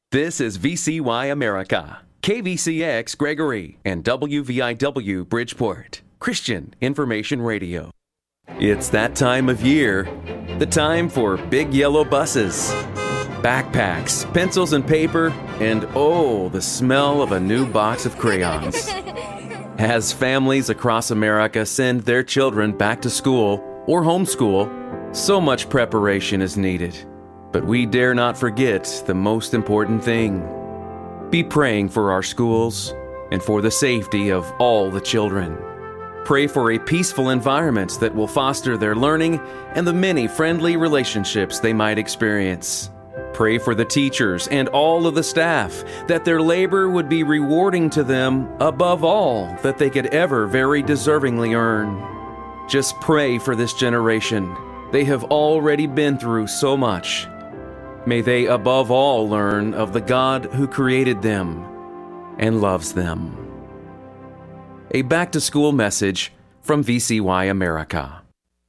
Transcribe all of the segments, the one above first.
This is VCY America, KVCX Gregory, and WVIW Bridgeport, Christian Information Radio. It's that time of year, the time for big yellow buses, backpacks, pencils and paper, and oh, the smell of a new box of crayons. As families across America send their children back to school or homeschool, so much preparation is needed. But we dare not forget the most important thing. Be praying for our schools and for the safety of all the children. Pray for a peaceful environment that will foster their learning and the many friendly relationships they might experience. Pray for the teachers and all of the staff that their labor would be rewarding to them above all that they could ever very deservingly earn. Just pray for this generation. They have already been through so much. May they above all learn of the God who created them and loves them. A back-to-school message from VCY America.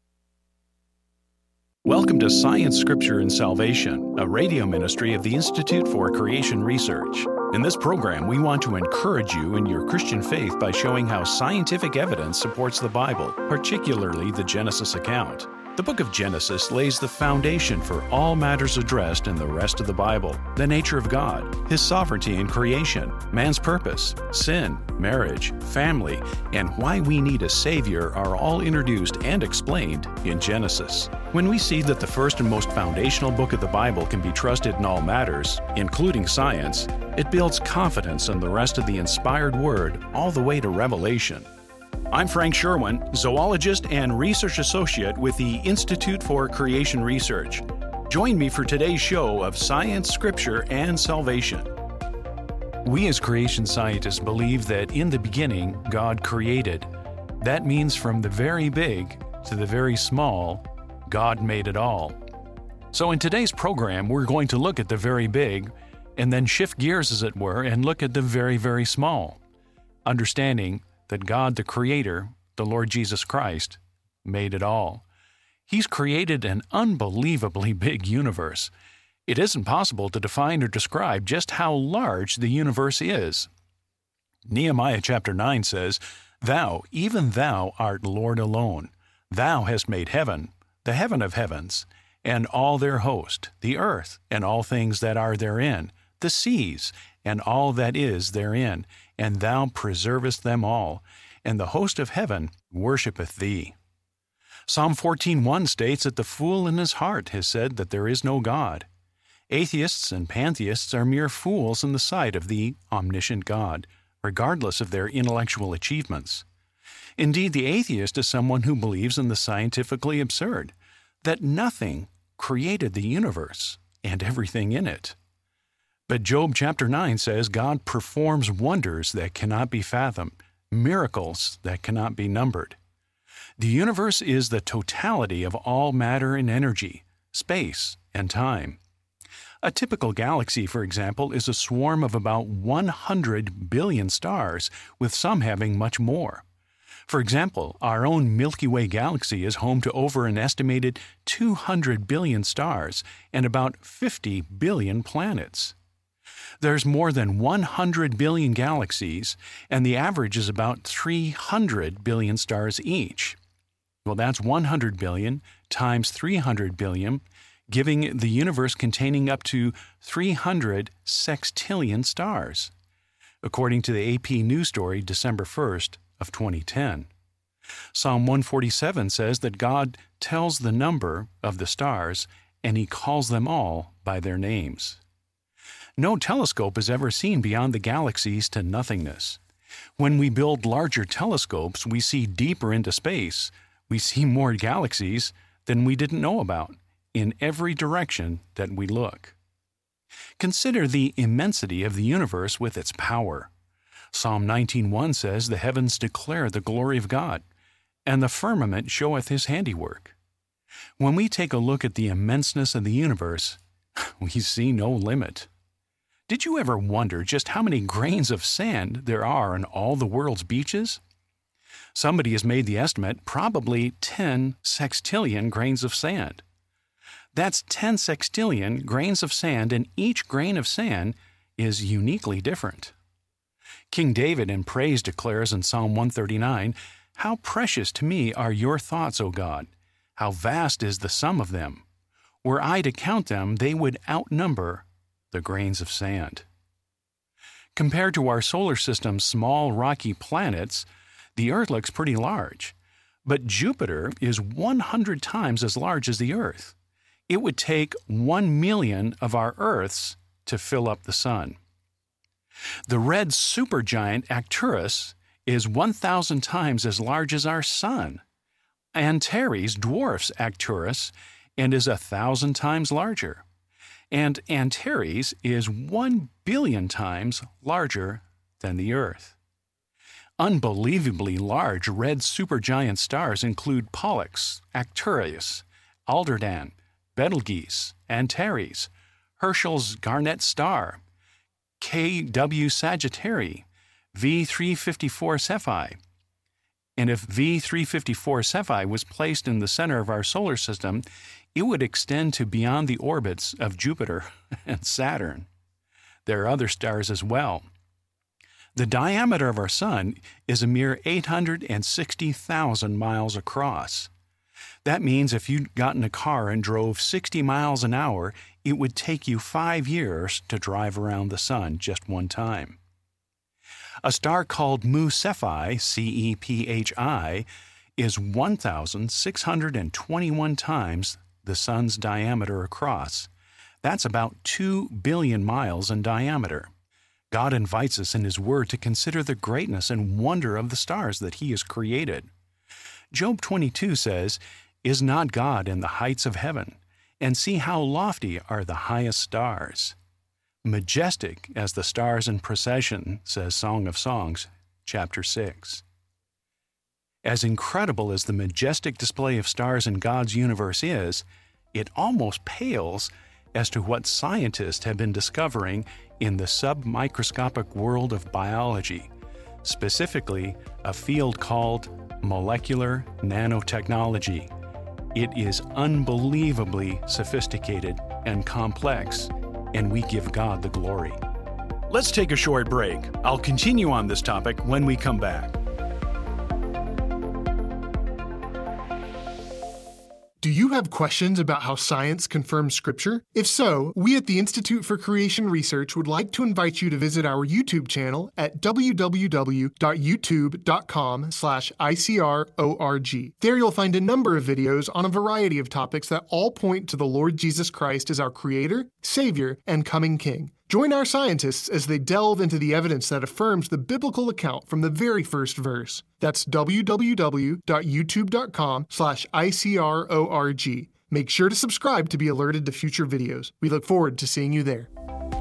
Welcome to Science, Scripture, and Salvation, a radio ministry of the Institute for Creation Research. In this program, we want to encourage you in your Christian faith by showing how scientific evidence supports the Bible, particularly the Genesis account. The book of Genesis lays the foundation for all matters addressed in the rest of the Bible: the nature of God, His sovereignty in creation, man's purpose, sin, marriage, family, and why we need a Savior are all introduced and explained in Genesis. When we see that the first and most foundational book of the Bible can be trusted in all matters, including science, it builds confidence in the rest of the inspired Word all the way to Revelation. I'm Frank Sherwin, zoologist and research associate with the Institute for Creation Research. Join me for today's show of Science, Scripture, and Salvation. We as creation scientists believe that in the beginning, God created. That means from the very big to the very small, God made it all. So in today's program, we're going to look at the very big and then shift gears, as it were, and look at the very, very small, understanding that God, the Creator, the Lord Jesus Christ, made it all. He's created an unbelievably big universe. It isn't possible to define or describe just how large the universe is. Nehemiah chapter 9 says, "Thou, even thou, art Lord alone. Thou hast made heaven, the heaven of heavens, and all their host, the earth, and all things that are therein, the seas, and all that is therein, and thou preservest them all, and the host of heaven worshipeth thee." Psalm 14:1 states that the fool in his heart has said that there is no God. Atheists and pantheists are mere fools in the sight of the omniscient God, regardless of their intellectual achievements. Indeed, the atheist is someone who believes in the scientifically absurd, that nothing created the universe and everything in it. But Job chapter 9 says God performs wonders that cannot be fathomed, miracles that cannot be numbered. The universe is the totality of all matter and energy, space and time. A typical galaxy, for example, is a swarm of about 100 billion stars, with some having much more. For example, our own Milky Way galaxy is home to over an estimated 200 billion stars and about 50 billion planets. There's more than 100 billion galaxies, and the average is about 300 billion stars each. Well, that's 100 billion times 300 billion, giving the universe containing up to 300 sextillion stars, according to the AP News story December 1st of 2010. Psalm 147 says that God tells the number of the stars, and He calls them all by their names. No telescope has ever seen beyond the galaxies to nothingness. When we build larger telescopes, we see deeper into space. We see more galaxies than we didn't know about, in every direction that we look. Consider the immensity of the universe with its power. Psalm 19:1 says, "The heavens declare the glory of God, and the firmament showeth His handiwork." When we take a look at the immenseness of the universe, we see no limit. Did you ever wonder just how many grains of sand there are on all the world's beaches? Somebody has made the estimate, probably 10 sextillion grains of sand. That's 10 sextillion grains of sand, and each grain of sand is uniquely different. King David in praise declares in Psalm 139, "How precious to me are your thoughts, O God! How vast is the sum of them! Were I to count them, they would outnumber the grains of sand." Compared to our solar system's small rocky planets, the Earth looks pretty large. But Jupiter is 100 times as large as the Earth. It would take 1 million of our Earths to fill up the Sun. The red supergiant Arcturus is 1,000 times as large as our Sun. Antares dwarfs Arcturus and is 1,000 times larger. And Antares is 1 billion times larger than the Earth. Unbelievably large red supergiant stars include Pollux, Arcturus, Aldebaran, Betelgeuse, Antares, Herschel's Garnet Star, KW Sagittarii, V354 Cephei. And if V354 Cephei was placed in the center of our solar system, it would extend to beyond the orbits of Jupiter and Saturn. There are other stars as well. The diameter of our Sun is a mere 860,000 miles across. That means if you got in a car and drove 60 miles an hour, it would take you 5 years to drive around the Sun just one time. A star called Mu Cephei, CEPHI, is 1,621 times the Sun's diameter across. That's about 2 billion miles in diameter. God invites us in His Word to consider the greatness and wonder of the stars that He has created. Job 22 says, "Is not God in the heights of heaven? And see how lofty are the highest stars. Majestic as the stars in procession," says Song of Songs, chapter 6. As incredible as the majestic display of stars in God's universe is, it almost pales as to what scientists have been discovering in the submicroscopic world of biology, specifically a field called molecular nanotechnology. It is unbelievably sophisticated and complex, and we give God the glory. Let's take a short break. I'll continue on this topic when we come back. Do you have questions about how science confirms Scripture? If so, we at the Institute for Creation Research would like to invite you to visit our YouTube channel at www.youtube.com/ICRORG. There you'll find a number of videos on a variety of topics that all point to the Lord Jesus Christ as our Creator, Savior, and coming King. Join our scientists as they delve into the evidence that affirms the biblical account from the very first verse. That's www.youtube.com/ICRORG. Make sure to subscribe to be alerted to future videos. We look forward to seeing you there.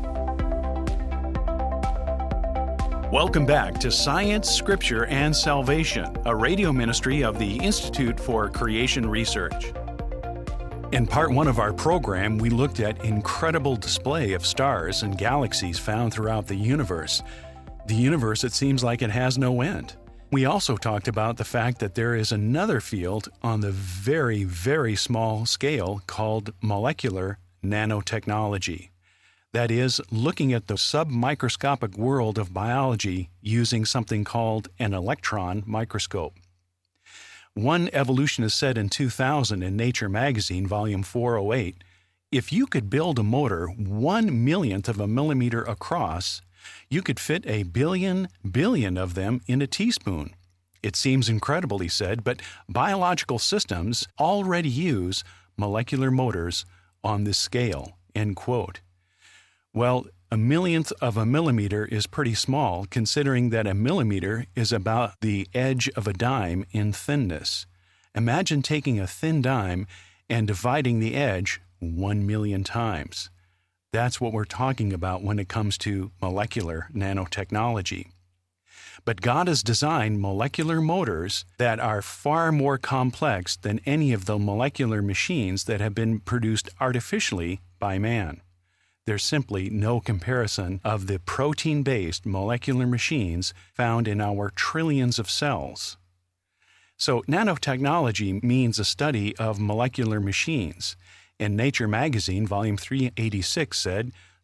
Welcome back to Science, Scripture, and Salvation, a radio ministry of the Institute for Creation Research. In part one of our program, we looked at incredible display of stars and galaxies found throughout the universe. The universe, it seems like it has no end. We also talked about the fact that there is another field on the very, very small scale called molecular nanotechnology. That is, looking at the submicroscopic world of biology using something called an electron microscope. One evolutionist said in 2000 in Nature magazine, volume 408, if you could build a motor 1/1,000,000th of a millimeter across, you could fit 1 billion of them in a teaspoon. It seems incredible, he said, but biological systems already use molecular motors on this scale, end quote. Well, 1/1,000,000th of a millimeter is pretty small, considering that a millimeter is about the edge of a dime in thinness. Imagine taking a thin dime and dividing the edge 1,000,000 times. That's what we're talking about when it comes to molecular nanotechnology. But God has designed molecular motors that are far more complex than any of the molecular machines that have been produced artificially by man. There's simply no comparison of the protein-based molecular machines found in our trillions of cells. So nanotechnology means a study of molecular machines. And Nature magazine, volume 386 said,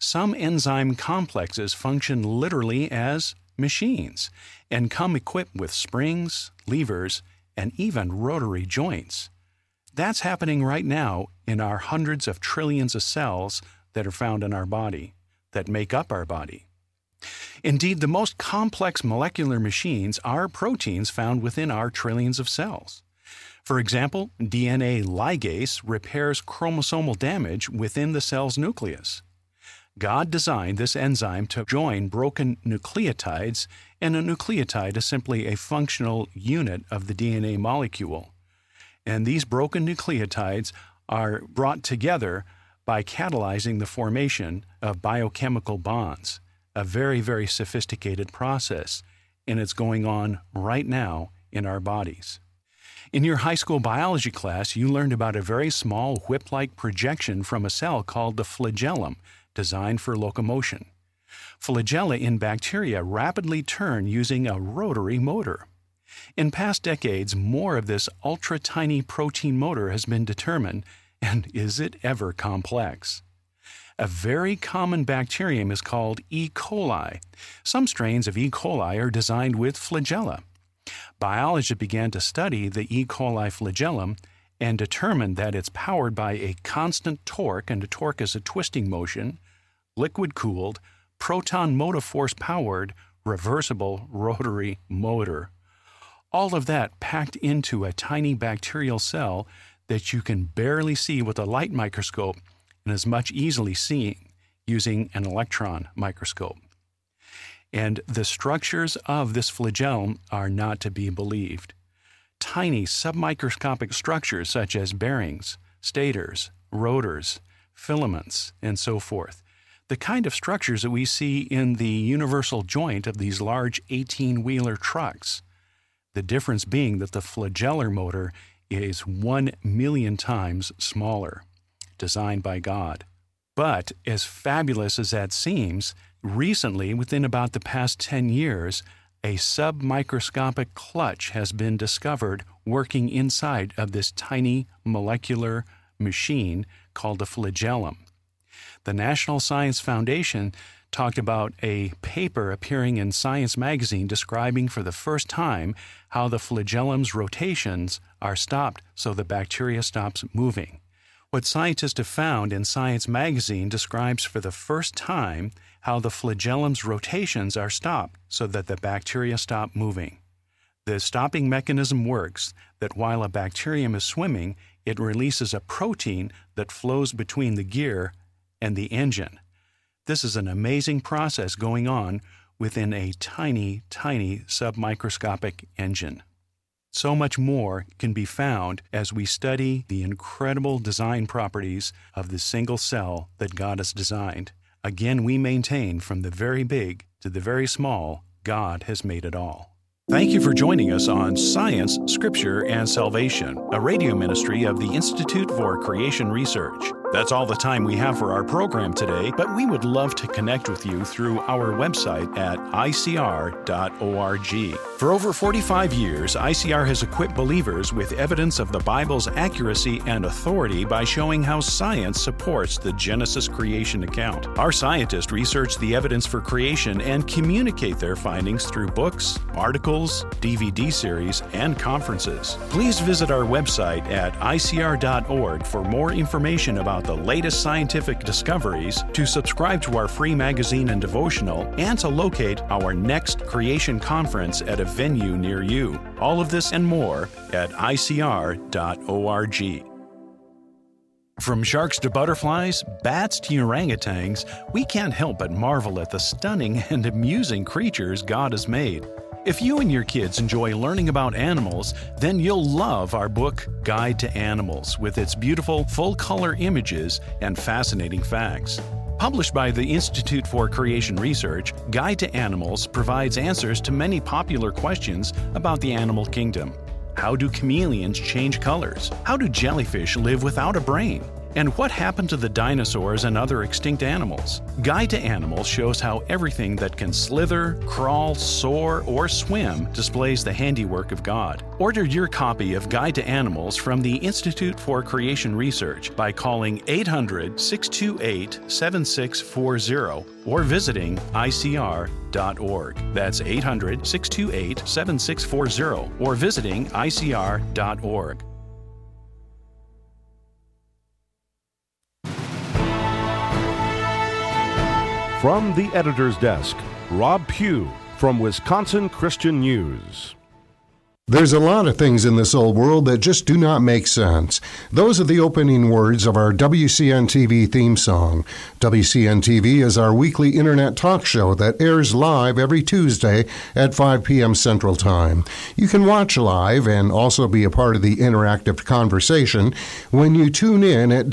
Some enzyme complexes function literally as machines and come equipped with springs, levers, and even rotary joints. That's happening right now in our hundreds of trillions of cells that are found in our body, that make up our body. Indeed, the most complex molecular machines are proteins found within our trillions of cells. For example, DNA ligase repairs chromosomal damage within the cell's nucleus. God designed this enzyme to join broken nucleotides, and a nucleotide is simply a functional unit of the DNA molecule. And these broken nucleotides are brought together by catalyzing the formation of biochemical bonds, a very, very sophisticated process, and it's going on right now in our bodies. In your high school biology class, you learned about a very small whip-like projection from a cell called the flagellum, designed for locomotion. Flagella in bacteria rapidly turn using a rotary motor. In past decades, more of this ultra-tiny protein motor has been determined, and is it ever complex? A very common bacterium is called E. coli. Some strains of E. coli are designed with flagella. Biologists began to study the E. coli flagellum and determined that it's powered by a constant torque, and a torque is a twisting motion, liquid-cooled, proton motive force-powered, reversible rotary motor. All of that packed into a tiny bacterial cell that you can barely see with a light microscope and is much easily seen using an electron microscope. And the structures of this flagellum are not to be believed. Tiny submicroscopic structures such as bearings, stators, rotors, filaments, and so forth. The kind of structures that we see in the universal joint of these large 18-wheeler trucks. The difference being that the flagellar motor is 1 million times smaller, designed by God. But as fabulous as that seems, recently, within about the past 10 years, a submicroscopic clutch has been discovered working inside of this tiny molecular machine called the flagellum. The National Science Foundation talked about a paper appearing in Science magazine describing for the first time how the flagellum's rotations are stopped so the bacteria stops moving. What scientists have found in Science magazine describes for the first time how the flagellum's rotations are stopped so that the bacteria stop moving. The stopping mechanism works that while a bacterium is swimming, it releases a protein that flows between the gear and the engine. This is an amazing process going on within a tiny, tiny submicroscopic engine. So much more can be found as we study the incredible design properties of the single cell that God has designed. Again, we maintain from the very big to the very small, God has made it all. Thank you for joining us on Science, Scripture, and Salvation, a radio ministry of the Institute for Creation Research. That's all the time we have for our program today, but we would love to connect with you through our website at icr.org. For over 45 years, ICR has equipped believers with evidence of the Bible's accuracy and authority by showing how science supports the Genesis creation account. Our scientists research the evidence for creation and communicate their findings through books, articles, DVD series, and conferences. Please visit our website at icr.org for more information about the latest scientific discoveries, to subscribe to our free magazine and devotional, and to locate our next creation conference at a venue near you. All of this and more at icr.org. From sharks to butterflies, bats to orangutans, we can't help but marvel at the stunning and amusing creatures God has made. If you and your kids enjoy learning about animals, then you'll love our book, Guide to Animals, with its beautiful, full-color images and fascinating facts. Published by the Institute for Creation Research, Guide to Animals provides answers to many popular questions about the animal kingdom. How do chameleons change colors? How do jellyfish live without a brain? And what happened to the dinosaurs and other extinct animals? Guide to Animals shows how everything that can slither, crawl, soar, or swim displays the handiwork of God. Order your copy of Guide to Animals from the Institute for Creation Research by calling 800-628-7640 or visiting ICR.org. That's 800-628-7640 or visiting ICR.org. From the editor's desk, Rob Pugh from Wisconsin Christian News. There's a lot of things in this old world that just do not make sense. Those are the opening words of our WCN-TV theme song. WCN-TV is our weekly internet talk show that airs live every Tuesday at 5 p.m. Central Time. You can watch live and also be a part of the interactive conversation when you tune in at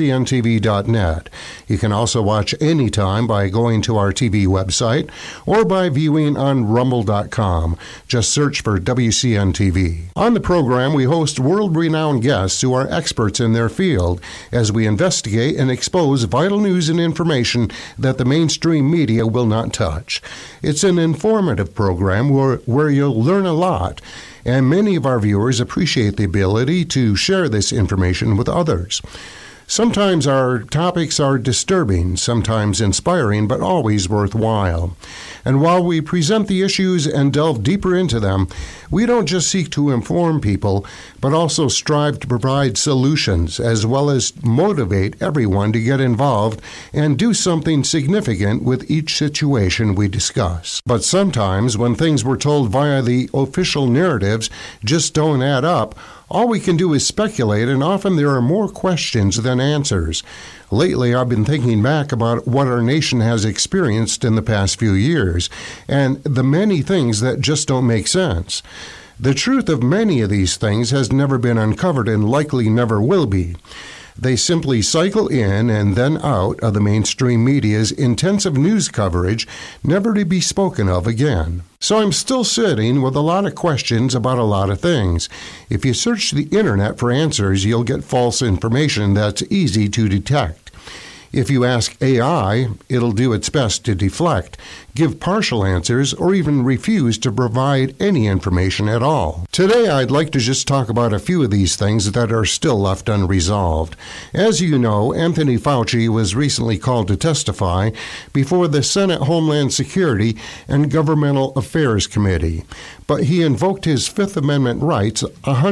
WCNTV.net. You can also watch anytime by going to our TV website or by viewing on Rumble.com. Just search for WCN TV. On the program, we host world-renowned guests who are experts in their field as we investigate and expose vital news and information that the mainstream media will not touch. It's an informative program where you'll learn a lot, and many of our viewers appreciate the ability to share this information with others. Sometimes our topics are disturbing, sometimes inspiring, but always worthwhile. And while we present the issues and delve deeper into them, we don't just seek to inform people, but also strive to provide solutions, as well as motivate everyone to get involved and do something significant with each situation we discuss. But sometimes, when things we're told via the official narratives just don't add up, all we can do is speculate, and often there are more questions than answers. Lately, I've been thinking back about what our nation has experienced in the past few years, and the many things that just don't make sense. The truth of many of these things has never been uncovered and likely never will be. They simply cycle in and then out of the mainstream media's intensive news coverage, never to be spoken of again. So I'm still sitting with a lot of questions about a lot of things. If you search the internet for answers, you'll get false information that's easy to detect. If you ask AI, it'll do its best to deflect, give partial answers, or even refuse to provide any information at all. Today, I'd like to just talk about a few of these things that are still left unresolved. As you know, Anthony Fauci was recently called to testify before the Senate Homeland Security and Governmental Affairs Committee. But he invoked his Fifth Amendment rights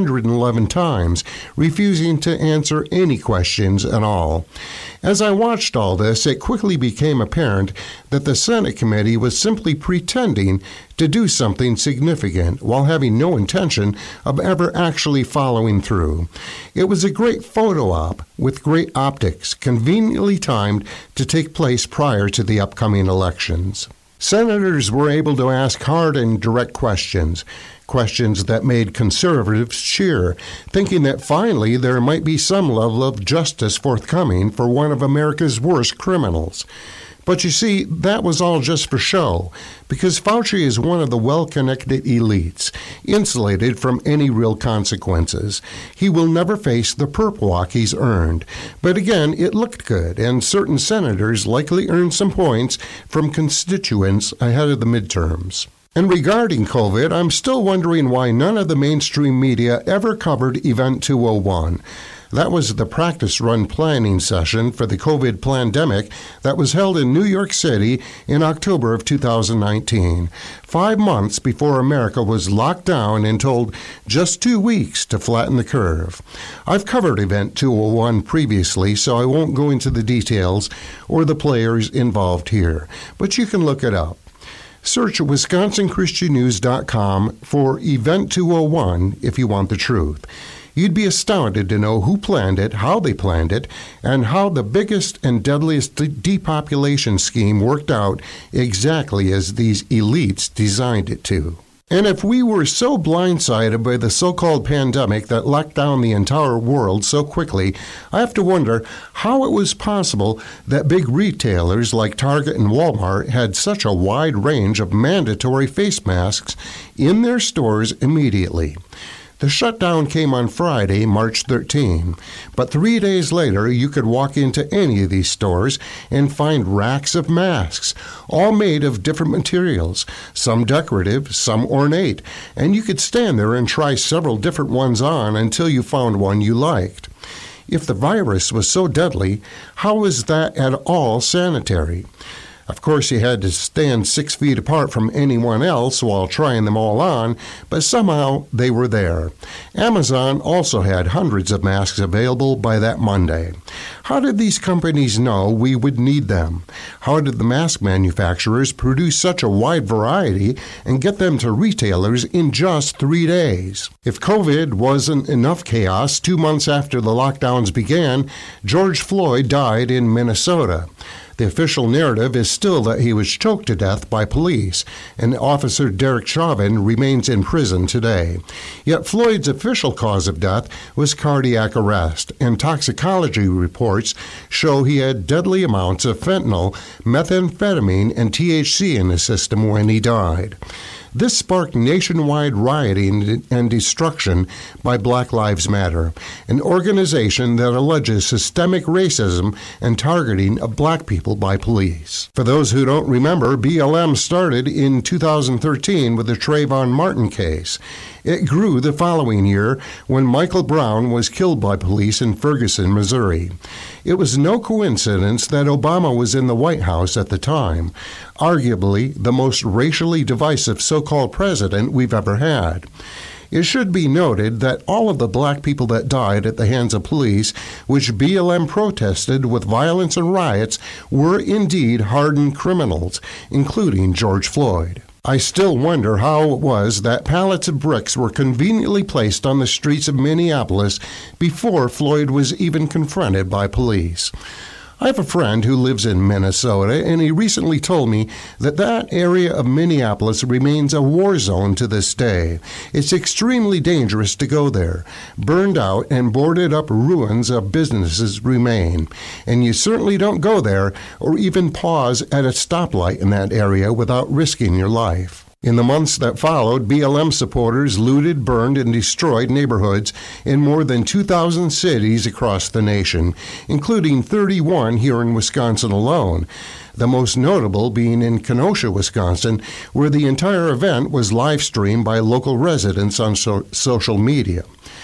111 times, refusing to answer any questions at all. As I watched all this, it quickly became apparent that the Senate committee was simply pretending to do something significant while having no intention of ever actually following through. It was a great photo op with great optics, conveniently timed to take place prior to the upcoming elections. Senators were able to ask hard and direct questions that made conservatives cheer, thinking that finally there might be some level of justice forthcoming for one of America's worst criminals. But you see, that was all just for show, because Fauci is one of the well-connected elites, insulated from any real consequences. He will never face the perp walk he's earned. But again, it looked good, and certain senators likely earned some points from constituents ahead of the midterms. And regarding COVID, I'm still wondering why none of the mainstream media ever covered Event 201. That was the practice-run planning session for the COVID pandemic that was held in New York City in October of 2019, 5 months before America was locked down and told just 2 weeks to flatten the curve. I've covered Event 201 previously, so I won't go into the details or the players involved here, but you can look it up. Search WisconsinChristianNews.com for Event 201 if you want the truth. You'd be astounded to know who planned it, how they planned it, and how the biggest and deadliest depopulation scheme worked out exactly as these elites designed it to. And if we were so blindsided by the so-called pandemic that locked down the entire world so quickly, I have to wonder how it was possible that big retailers like Target and Walmart had such a wide range of mandatory face masks in their stores immediately. The shutdown came on Friday, March 13, but 3 days later you could walk into any of these stores and find racks of masks, all made of different materials, some decorative, some ornate, and you could stand there and try several different ones on until you found one you liked. If the virus was so deadly, how was that at all sanitary? Of course, you had to stand 6 feet apart from anyone else while trying them all on, but somehow they were there. Amazon also had hundreds of masks available by that Monday. How did these companies know we would need them? How did the mask manufacturers produce such a wide variety and get them to retailers in just 3 days? If COVID wasn't enough chaos, 2 months after the lockdowns began, George Floyd died in Minnesota. The official narrative is still that he was choked to death by police, and Officer Derek Chauvin remains in prison today. Yet Floyd's official cause of death was cardiac arrest, and toxicology reports show he had deadly amounts of fentanyl, methamphetamine, and THC in his system when he died. This sparked nationwide rioting and destruction by Black Lives Matter, an organization that alleges systemic racism and targeting of black people by police. For those who don't remember, BLM started in 2013 with the Trayvon Martin case. It grew the following year when Michael Brown was killed by police in Ferguson, Missouri. It was no coincidence that Obama was in the White House at the time, arguably the most racially divisive so-called president we've ever had. It should be noted that all of the black people that died at the hands of police, which BLM protested with violence and riots, were indeed hardened criminals, including George Floyd. I still wonder how it was that pallets of bricks were conveniently placed on the streets of Minneapolis before Floyd was even confronted by police. I have a friend who lives in Minnesota, and he recently told me that area of Minneapolis remains a war zone to this day. It's extremely dangerous to go there. Burned out and boarded up ruins of businesses remain, and you certainly don't go there or even pause at a stoplight in that area without risking your life. In the months that followed, BLM supporters looted, burned, and destroyed neighborhoods in more than 2,000 cities across the nation, including 31 here in Wisconsin alone. The most notable being in Kenosha, Wisconsin, where the entire event was live-streamed by local residents on social media.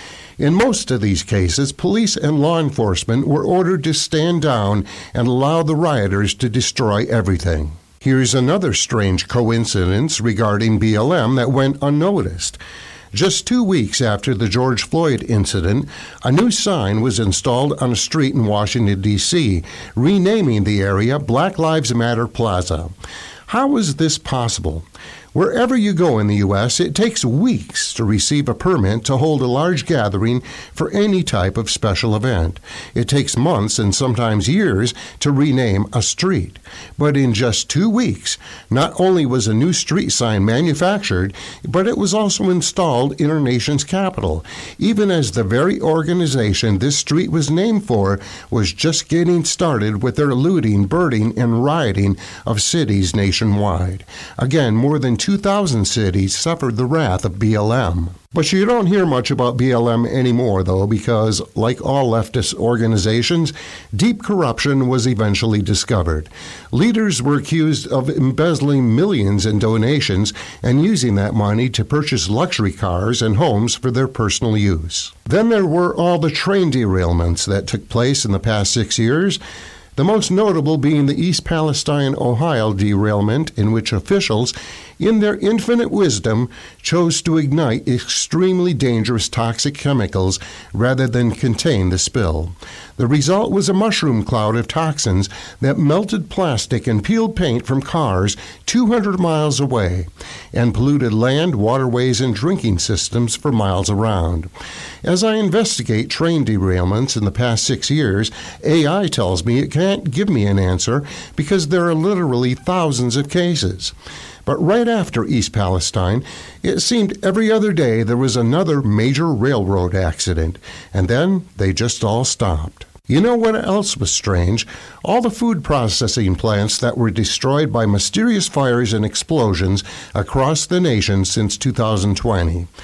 In most of these cases, police and law enforcement were ordered to stand down and allow the rioters to destroy everything. Here's another strange coincidence regarding BLM that went unnoticed. Just 2 weeks after the George Floyd incident, a new sign was installed on a street in Washington, D.C., renaming the area Black Lives Matter Plaza. How is this possible? Wherever you go in the U.S., it takes weeks to receive a permit to hold a large gathering for any type of special event. It takes months and sometimes years to rename a street. But in just 2 weeks, not only was a new street sign manufactured, but it was also installed in our nation's capital, even as the very organization this street was named for was just getting started with their looting, burning, and rioting of cities nationwide. Again, more than 2,000 cities suffered the wrath of BLM. But you don't hear much about BLM anymore, though, because, like all leftist organizations, deep corruption was eventually discovered. Leaders were accused of embezzling millions in donations and using that money to purchase luxury cars and homes for their personal use. Then there were all the train derailments that took place in the past 6 years. The most notable being the East Palestine, Ohio derailment, in which officials, in their infinite wisdom, chose to ignite extremely dangerous toxic chemicals rather than contain the spill. The result was a mushroom cloud of toxins that melted plastic and peeled paint from cars 200 miles away and polluted land, waterways, and drinking systems for miles around. As I investigate train derailments in the past 6 years, AI tells me it can't give me an answer because there are literally thousands of cases. But right after East Palestine, it seemed every other day there was another major railroad accident, and then they just all stopped. You know what else was strange? All the food processing plants that were destroyed by mysterious fires and explosions across the nation since 2020.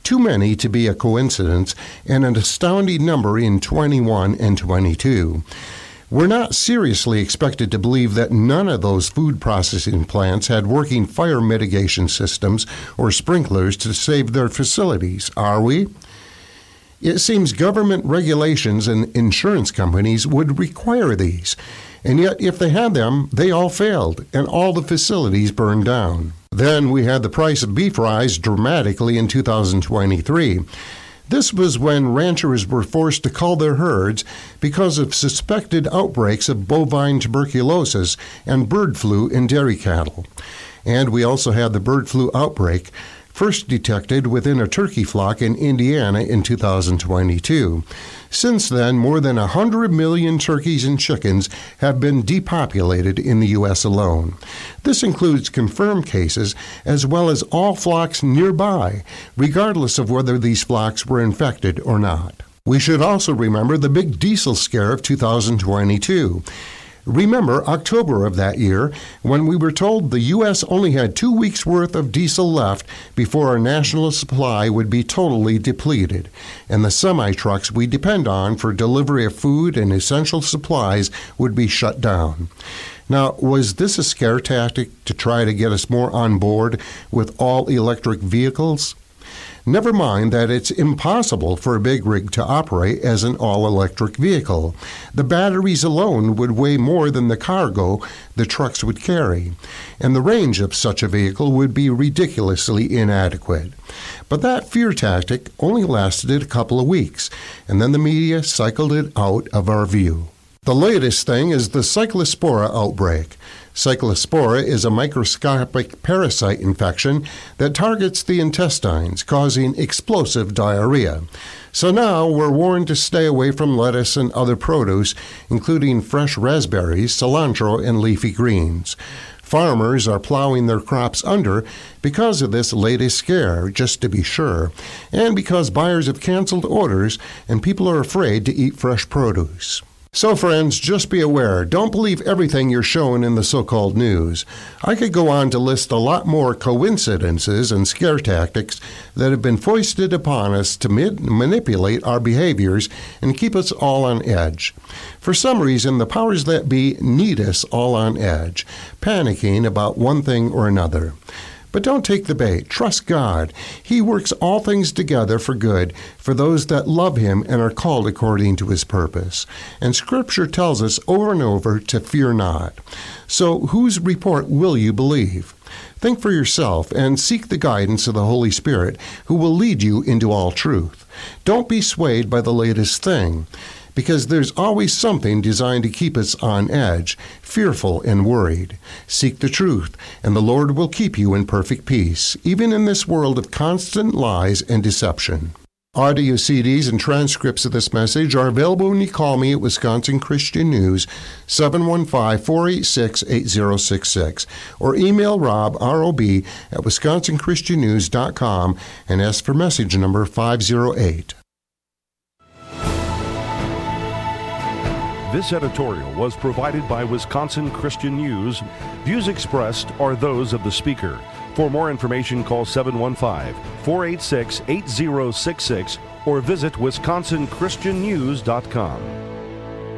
too many to be a coincidence, and an astounding number in 21 and 22. We're not seriously expected to believe that none of those food processing plants had working fire mitigation systems or sprinklers to save their facilities, are we? It seems government regulations and insurance companies would require these, and yet if they had them, they all failed, and all the facilities burned down. Then we had the price of beef rise dramatically in 2023. This was when ranchers were forced to cull their herds because of suspected outbreaks of bovine tuberculosis and bird flu in dairy cattle. And we also had the bird flu outbreak, first detected within a turkey flock in Indiana in 2022. Since then, more than 100 million turkeys and chickens have been depopulated in the U.S. alone. This includes confirmed cases as well as all flocks nearby, regardless of whether these flocks were infected or not. We should also remember the big diesel scare of 2022. Remember October of that year when we were told the U.S. only had 2 weeks' worth of diesel left before our national supply would be totally depleted, and the semi-trucks we depend on for delivery of food and essential supplies would be shut down. Now, was this a scare tactic to try to get us more on board with all electric vehicles? Never mind that it's impossible for a big rig to operate as an all-electric vehicle. The batteries alone would weigh more than the cargo the trucks would carry, and the range of such a vehicle would be ridiculously inadequate. But that fear tactic only lasted a couple of weeks, and then the media cycled it out of our view. The latest thing is the Cyclospora outbreak. Cyclospora is a microscopic parasite infection that targets the intestines, causing explosive diarrhea. So now we're warned to stay away from lettuce and other produce, including fresh raspberries, cilantro, and leafy greens. Farmers are plowing their crops under because of this latest scare, just to be sure, and because buyers have canceled orders and people are afraid to eat fresh produce. So friends, just be aware, don't believe everything you're shown in the so-called news. I could go on to list a lot more coincidences and scare tactics that have been foisted upon us to manipulate our behaviors and keep us all on edge. For some reason, the powers that be need us all on edge, panicking about one thing or another. But don't take the bait. Trust God. He works all things together for good for those that love Him and are called according to His purpose. And Scripture tells us over and over to fear not. So whose report will you believe? Think for yourself and seek the guidance of the Holy Spirit, who will lead you into all truth. Don't be swayed by the latest thing, because there's always something designed to keep us on edge, fearful and worried. Seek the truth, and the Lord will keep you in perfect peace, even in this world of constant lies and deception. Audio CDs and transcripts of this message are available when you call me at Wisconsin Christian News, 715-486-8066, or email Rob, R-O-B, at wisconsinchristiannews.com and ask for message number 508. This editorial was provided by Wisconsin Christian News. Views expressed are those of the speaker. For more information, call 715-486-8066 or visit wisconsinchristiannews.com.